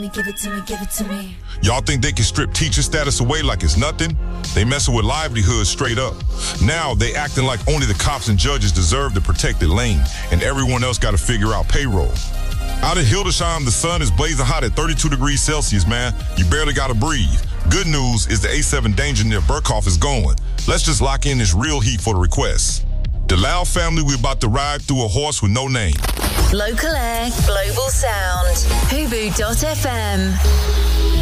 Give it to me, give it to me. Y'all think they can strip teacher status away like it's nothing? They messing with livelihoods straight up. Now they acting like only the cops and judges deserve the protected lane, and everyone else got to figure out payroll. Out in Hildesheim, the sun is blazing hot at 32 degrees Celsius, man. You barely got to breathe. Good news is the A7 danger near Burkhoff is going. Let's just lock in this real heat for the requests. The Loud family, we're about to ride through a horse with no name. Local air, global sound. Hubu.fm.